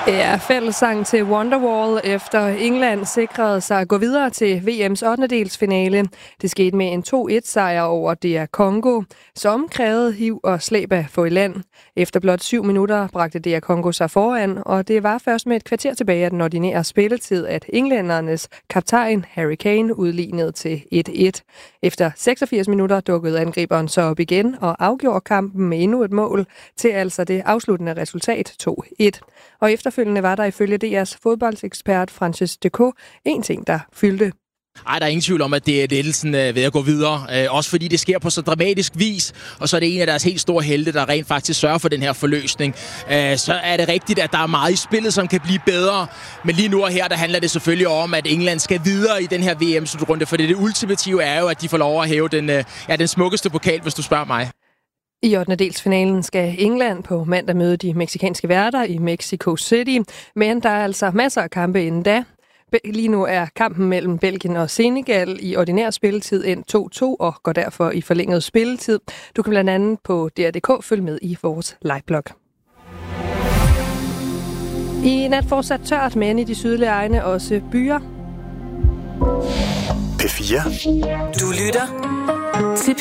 Ja, fællessang til Wonderwall efter England sikrede sig at gå videre til VM's 8. Det skete med en 2-1-sejr over DR Congo, som krævede hiv og slæb at få i land. Efter blot 7 minutter bragte DR Congo sig foran, og det var først med et kvarter tilbage af den ordinære spilletid, at englændernes kaptajn Harry Kane udlignede til 1-1. Efter 86 minutter dukkede angriberen så op igen og afgjorde kampen med endnu et mål til altså det afsluttende resultat 2-1. Og efterfølgende var der ifølge DR's fodboldekspert Francis Decaux en ting, der fyldte. Ej, der er ingen tvivl om, at det er lettelsen ved at gå videre. Også fordi det sker på så dramatisk vis, og så er det en af deres helt store helte, der rent faktisk sørger for den her forløsning. Så er det rigtigt, at der er meget i spillet, som kan blive bedre. Men lige nu og her, der handler det selvfølgelig om, at England skal videre i den her VM-slutrunde, for det ultimative er jo, at de får lov at hæve den smukkeste pokal, hvis du spørger mig. I 8. skal England på mandag møde de mexikanske værter i Mexico City, men der er altså masser af kampe inden da. Lige nu er kampen mellem Belgien og Senegal i ordinær spilletid endt 2-2 og går derfor i forlænget spilletid. Du kan blandt andet på DR.dk følge med i vores liveblog. I nat fortsat tørt, men i de sydlige egne også byer. P4. Du lytter til